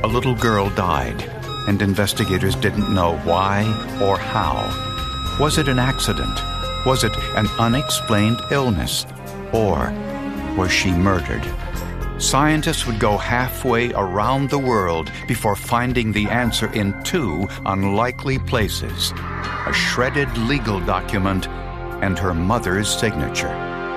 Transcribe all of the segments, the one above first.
a little girl died, and investigators didn't know why or how. Was it an accident? Was it an unexplained illness? Or was she murdered? Scientists would go halfway around the world before finding the answer in two unlikely places: a shredded legal document and her mother's signature.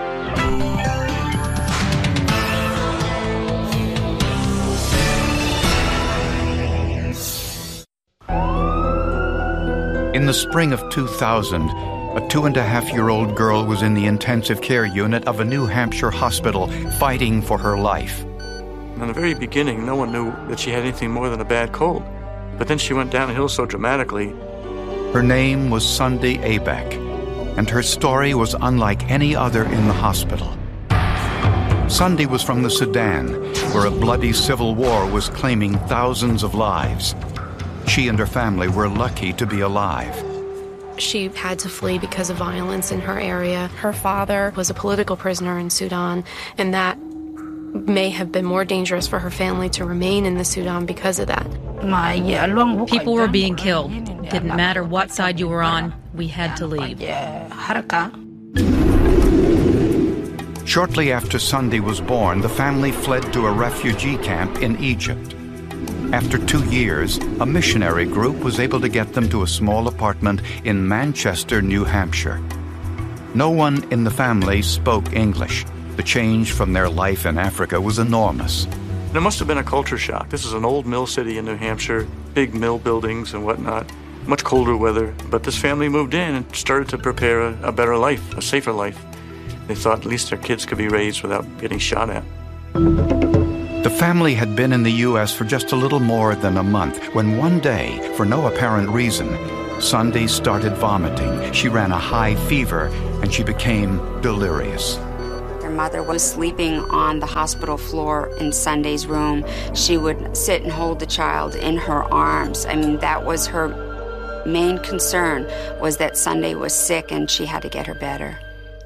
In the spring of 2000, a 2.5-year-old girl was in the intensive care unit of a New Hampshire hospital fighting for her life. In the very beginning, no one knew that she had anything more than a bad cold. But then she went downhill so dramatically. Her name was Sunday Abeck, and her story was unlike any other in the hospital. Sunday was from the Sudan, where a bloody civil war was claiming thousands of lives. She and her family were lucky to be alive. She had to flee because of violence in her area. Her father was a political prisoner in Sudan, and that may have been more dangerous for her family to remain in the Sudan because of that. People were being killed. Didn't matter what side you were on, we had to leave. Shortly after Sunday was born, the family fled to a refugee camp in Egypt. After 2 years, a missionary group was able to get them to a small apartment in Manchester, New Hampshire. No one in the family spoke English. The change from their life in Africa was enormous. There must have been a culture shock. This is an old mill city in New Hampshire, big mill buildings and whatnot, much colder weather. But this family moved in and started to prepare a better life, a safer life. They thought at least their kids could be raised without getting shot at. The family had been in the U.S. for just a little more than a month when one day, for no apparent reason, Sunday started vomiting. She ran a high fever and she became delirious. Her mother was sleeping on the hospital floor in Sunday's room. She would sit and hold the child in her arms. I mean, that was her main concern, was that Sunday was sick and she had to get her better.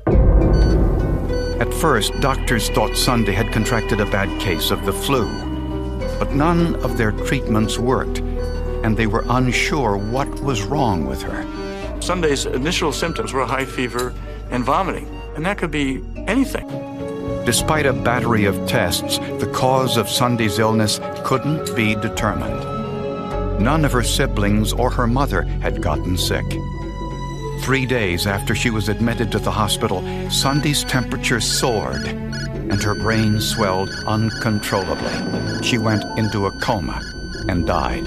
At first, doctors thought Sunday had contracted a bad case of the flu. But none of their treatments worked, and they were unsure what was wrong with her. Sunday's initial symptoms were high fever and vomiting, and that could be anything. Despite a battery of tests, the cause of Sunday's illness couldn't be determined. None of her siblings or her mother had gotten sick. 3 days after she was admitted to the hospital, Sunday's temperature soared, and her brain swelled uncontrollably. She went into a coma and died.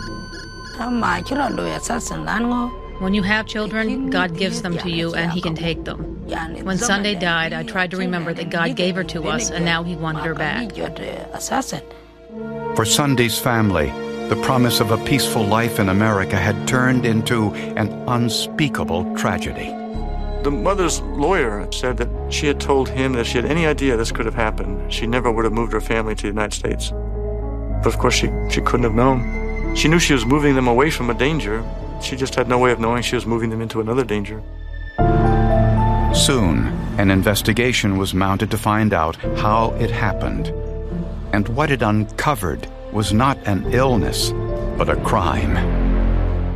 When you have children, God gives them to you and He can take them. When Sunday died, I tried to remember that God gave her to us and now He wanted her back. For Sunday's family, the promise of a peaceful life in America had turned into an unspeakable tragedy. The mother's lawyer said that she had told him that if she had any idea this could have happened, she never would have moved her family to the United States. But of course, she couldn't have known. She knew she was moving them away from a danger. She just had no way of knowing she was moving them into another danger. Soon, an investigation was mounted to find out how it happened. And what it uncovered was not an illness, but a crime.